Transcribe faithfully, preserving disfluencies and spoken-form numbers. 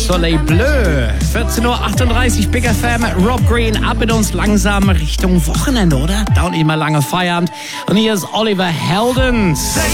Soleil Bleu. vierzehn Uhr achtunddreißig, Big F M, Rob Green, ab mit uns langsam Richtung Wochenende, oder? Dauert nicht mal lange Feierabend. Und hier ist Oliver Heldens.